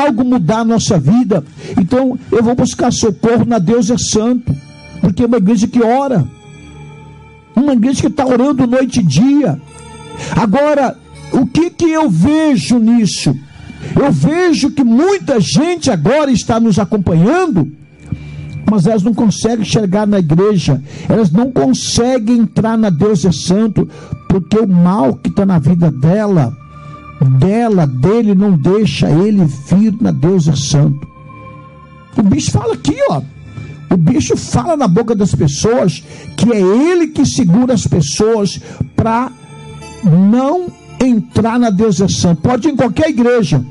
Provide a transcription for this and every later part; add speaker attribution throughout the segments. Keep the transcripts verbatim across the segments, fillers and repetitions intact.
Speaker 1: algo mudar a nossa vida, então eu vou buscar socorro na Deus é Santo, porque é uma igreja que ora, uma igreja que está orando noite e dia. Agora, o que que eu vejo nisso? Eu vejo que muita gente agora está nos acompanhando, mas elas não conseguem chegar na igreja, elas não conseguem entrar na Deus é Santo, porque o mal que está na vida dela, dela, dele, não deixa ele vir na Deus é Santo. O bicho fala aqui, ó. O bicho fala na boca das pessoas que é ele que segura as pessoas para não entrar na Deus é Santo. Pode ir em qualquer igreja,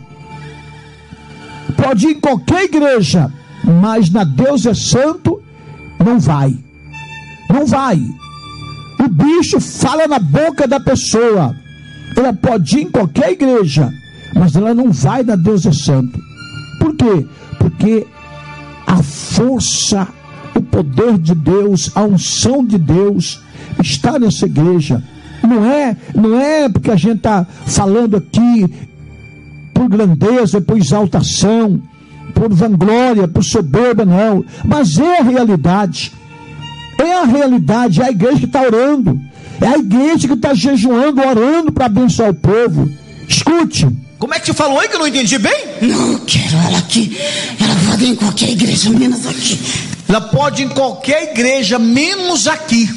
Speaker 1: pode ir em qualquer igreja, mas na Deus é Santo não vai, não vai. O bicho fala na boca da pessoa. Ela pode ir em qualquer igreja, mas ela não vai na Deus é Santo. Por quê? Porque a força, o poder de Deus, a unção de Deus está nessa igreja. Não é, não é porque a gente está falando aqui por grandeza, por exaltação, por vanglória, por soberba, não. Mas é a realidade. É a realidade, é a igreja que está orando. É a igreja que está jejuando, orando para abençoar o povo. Escute.
Speaker 2: Como é que você falou aí que eu não entendi bem?
Speaker 3: Não quero ela aqui. Ela pode ir em qualquer igreja, menos aqui.
Speaker 2: Ela pode ir em qualquer igreja, menos aqui.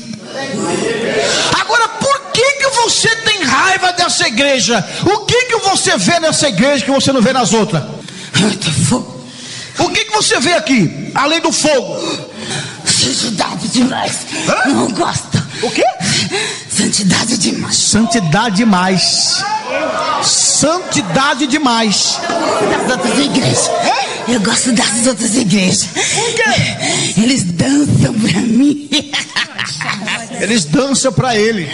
Speaker 2: Agora, por que que você tem raiva dessa igreja? O que que você vê nessa igreja que você não vê nas outras?
Speaker 3: Muito fogo.
Speaker 2: O que que você vê aqui, além do fogo?
Speaker 3: Santidade demais.
Speaker 2: Hã?
Speaker 3: Não gosto.
Speaker 2: O quê?
Speaker 3: Santidade demais.
Speaker 2: Santidade demais. Santidade demais.
Speaker 3: Das outras igrejas. Eu gosto das outras igrejas.
Speaker 2: Por quê?
Speaker 3: Eles dançam pra mim.
Speaker 2: Eles dançam pra ele.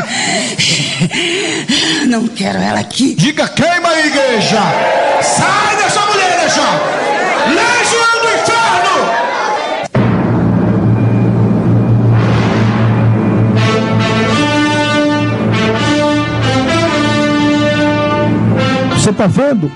Speaker 2: É?
Speaker 3: Não quero ela aqui.
Speaker 2: Diga, queima a igreja. Sai dessa mulher, deixa. Legião do inferno.
Speaker 1: Você está vendo?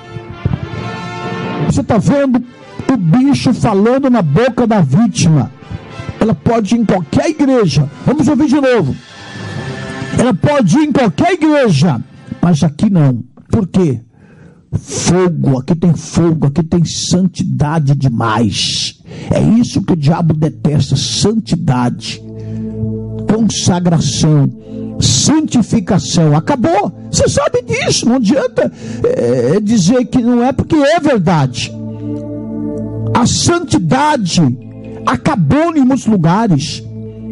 Speaker 1: Você está vendo o bicho falando na boca da vítima. Ela pode ir em qualquer igreja. Vamos ouvir de novo. Ela pode ir em qualquer igreja, mas aqui não. Por quê? Fogo, aqui tem fogo, aqui tem santidade demais. É isso que o diabo detesta: santidade, consagração, santificação. Acabou. Você sabe disso. Não adianta é, dizer que não é, porque é verdade. A santidade acabou em muitos lugares.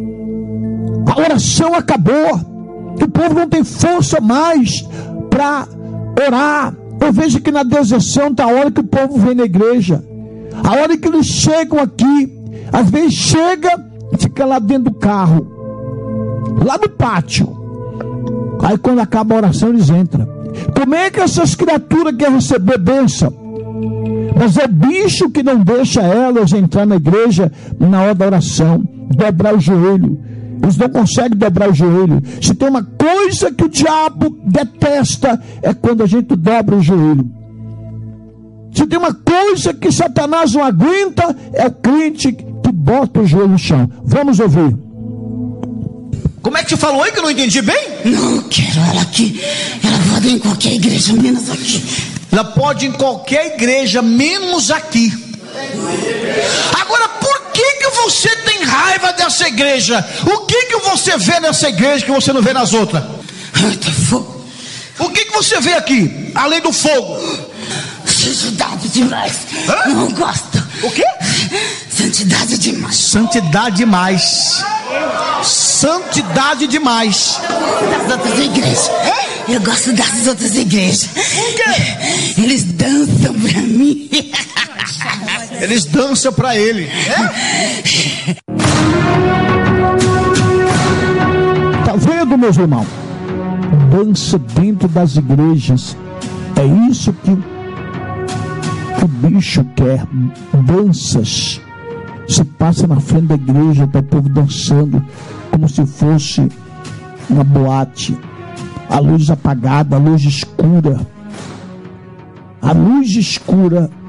Speaker 1: A oração acabou. O povo não tem força mais para orar. Eu vejo que na deserção está a hora que o povo vem na igreja, a hora que eles chegam aqui. Às vezes chega e fica lá dentro do carro, lá no pátio. Aí quando acaba a oração eles entram. Como é que essas criaturas querem receber bênção? Mas é bicho que não deixa elas entrar na igreja na hora da oração, dobrar o joelho. Eles não conseguem dobrar o joelho. Se tem uma coisa que o diabo detesta, é quando a gente dobra o joelho. Se tem uma coisa que Satanás não aguenta, é o crente que bota o joelho no chão. Vamos ouvir.
Speaker 2: Como é que você falou aí que eu não entendi bem?
Speaker 3: Não quero ela aqui. Ela pode ir em qualquer igreja, menos aqui.
Speaker 2: Ela pode ir em qualquer igreja, menos aqui. Agora, por que que você tem raiva dessa igreja? O que que você vê nessa igreja que você não vê nas outras?
Speaker 3: Muito fogo.
Speaker 2: O que que você vê aqui, além do fogo?
Speaker 3: Santidade demais.
Speaker 2: Hã?
Speaker 3: Não gosto.
Speaker 2: O quê?
Speaker 3: Santidade demais.
Speaker 2: Santidade demais. Santidade demais.
Speaker 3: Das outras igrejas. Eu gosto das outras igrejas.
Speaker 2: Por quê?
Speaker 3: Eles dançam pra mim.
Speaker 2: Eles dançam pra ele. É?
Speaker 1: Tá vendo, meus irmãos? Dança dentro das igrejas. É isso que o bicho quer. Danças. Se passa na frente da igreja, tá o povo dançando como se fosse uma boate. A luz apagada, a luz escura. A luz escura